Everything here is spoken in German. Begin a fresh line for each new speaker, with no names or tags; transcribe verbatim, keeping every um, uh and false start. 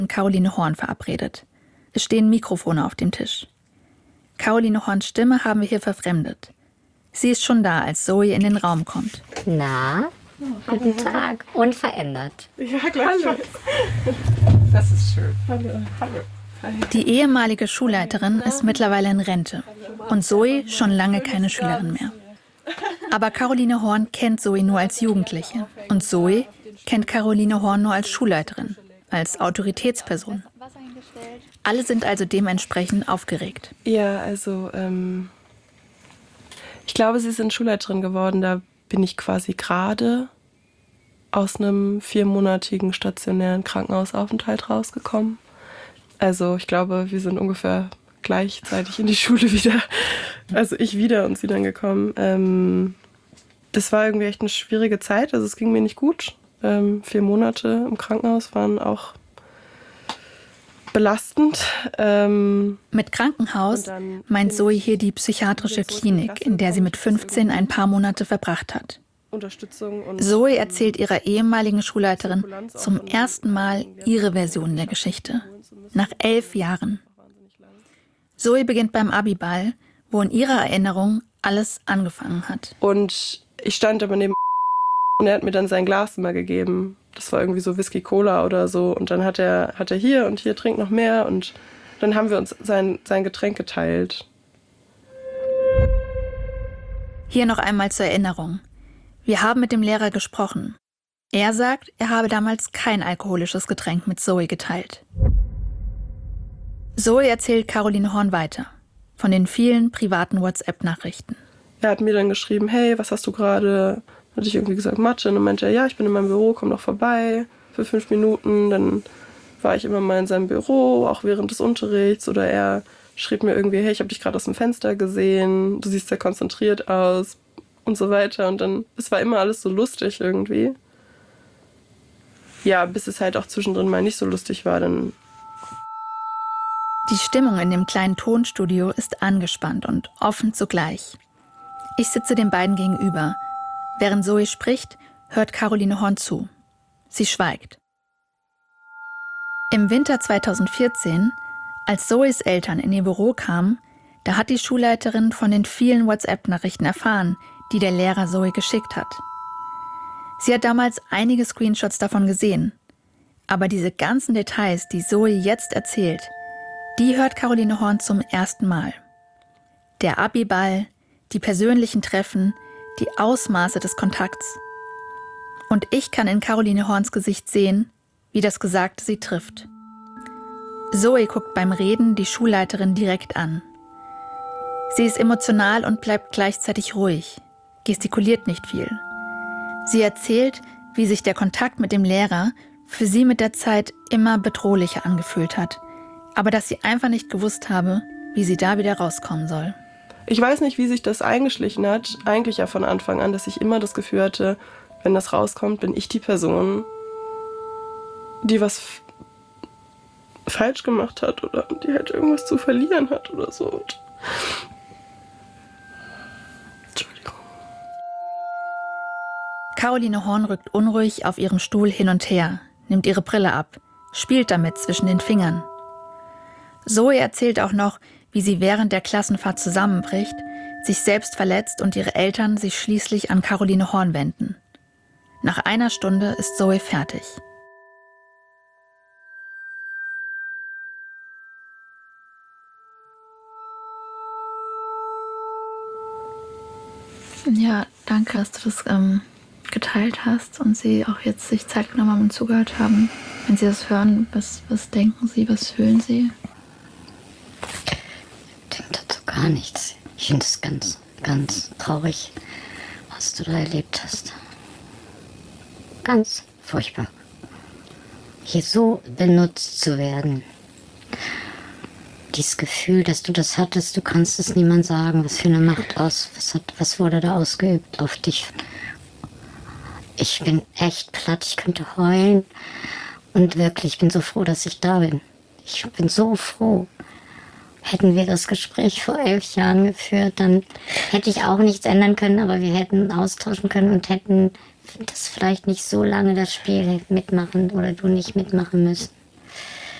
Caroline Horn verabredet. Es stehen Mikrofone auf dem Tisch. Caroline Horns Stimme haben wir hier verfremdet. Sie ist schon da, als Zoe in den Raum kommt.
Na, oh, guten Tag. Unverändert.
Ja, gleichfalls. Das ist schön. Hallo. Hallo.
Die ehemalige Schulleiterin ist mittlerweile in Rente und Zoe schon lange keine Schülerin mehr. Aber Caroline Horn kennt Zoe nur als Jugendliche und Zoe kennt Caroline Horn nur als Schulleiterin, als Autoritätsperson. Alle sind also dementsprechend aufgeregt.
Ja, also ähm, ich glaube, sie sind Schulleiterin geworden. Da bin ich quasi gerade aus einem viermonatigen stationären Krankenhausaufenthalt rausgekommen. Also ich glaube, wir sind ungefähr gleichzeitig in die Schule wieder. Also ich wieder und sie dann gekommen. Ähm, das war irgendwie echt eine schwierige Zeit. Also es ging mir nicht gut. Ähm, vier Monate im Krankenhaus waren auch belastend. Ähm,
mit Krankenhaus meint Zoe hier die psychiatrische Klinik, in der sie mit fünfzehn ein paar Monate verbracht hat.
Unterstützung und
Zoe erzählt ihrer ehemaligen Schulleiterin zum ersten Mal ihre Version der Geschichte. Nach elf Jahren. Zoe beginnt beim Abiball, wo in ihrer Erinnerung alles angefangen hat.
Und ich stand aber neben und er hat mir dann sein Glas immer gegeben. Das war irgendwie so Whisky-Cola oder so. Und dann hat er, hat er hier und hier, trink noch mehr. Und dann haben wir uns sein, sein Getränk geteilt.
Hier noch einmal zur Erinnerung. Wir haben mit dem Lehrer gesprochen. Er sagt, er habe damals kein alkoholisches Getränk mit Zoe geteilt. Zoe erzählt Caroline Horn weiter. Von den vielen privaten WhatsApp-Nachrichten.
Er hat mir dann geschrieben, hey, was hast du gerade? Hatte ich irgendwie gesagt, Mathe. Und dann meinte er, ja, ich bin in meinem Büro, komm doch vorbei für fünf Minuten. Dann war ich immer mal in seinem Büro, auch während des Unterrichts. Oder er schrieb mir irgendwie, hey, ich habe dich gerade aus dem Fenster gesehen, du siehst sehr konzentriert aus und so weiter. Und dann, es war immer alles so lustig irgendwie. Ja, bis es halt auch zwischendrin mal nicht so lustig war, dann...
Die Stimmung in dem kleinen Tonstudio ist angespannt und offen zugleich. Ich sitze den beiden gegenüber. Während Zoe spricht, hört Caroline Horn zu. Sie schweigt. Im Winter zweitausendvierzehn, als Zoes Eltern in ihr Büro kamen, da hat die Schulleiterin von den vielen WhatsApp-Nachrichten erfahren, die der Lehrer Zoe geschickt hat. Sie hat damals einige Screenshots davon gesehen. Aber diese ganzen Details, die Zoe jetzt erzählt, die hört Caroline Horn zum ersten Mal. Der Abiball, die persönlichen Treffen, die Ausmaße des Kontakts. Und ich kann in Caroline Horns Gesicht sehen, wie das Gesagte sie trifft. Zoe guckt beim Reden die Schulleiterin direkt an. Sie ist emotional und bleibt gleichzeitig ruhig, gestikuliert nicht viel. Sie erzählt, wie sich der Kontakt mit dem Lehrer für sie mit der Zeit immer bedrohlicher angefühlt hat, aber dass sie einfach nicht gewusst habe, wie sie da wieder rauskommen soll.
Ich weiß nicht, wie sich das eingeschlichen hat, eigentlich ja von Anfang an, dass ich immer das Gefühl hatte, wenn das rauskommt, bin ich die Person, die was f- falsch gemacht hat oder die halt irgendwas zu verlieren hat oder so. Und Entschuldigung.
Caroline Horn rückt unruhig auf ihrem Stuhl hin und her, nimmt ihre Brille ab, spielt damit zwischen den Fingern. Zoe erzählt auch noch, wie sie während der Klassenfahrt zusammenbricht, sich selbst verletzt und ihre Eltern sich schließlich an Caroline Horn wenden. Nach einer Stunde ist Zoe fertig. Ja, danke, dass du das ähm, geteilt hast und Sie auch jetzt sich Zeit genommen haben und zugehört haben. Wenn Sie das hören, was, was denken Sie, was fühlen Sie?
Ich denke dazu gar nichts. Ich finde es ganz, ganz traurig, was du da erlebt hast. Ganz furchtbar. Hier so benutzt zu werden. Dieses Gefühl, dass du das hattest, du kannst es niemand sagen, was für eine Macht aus, was, hat, was wurde da ausgeübt auf dich. Ich bin echt platt, ich könnte heulen. Und wirklich, ich bin so froh, dass ich da bin. Ich bin so froh. Hätten wir das Gespräch vor elf Jahren geführt, dann hätte ich auch nichts ändern können, aber wir hätten austauschen können und hätten das vielleicht nicht so lange das Spiel mitmachen oder du nicht mitmachen müssen.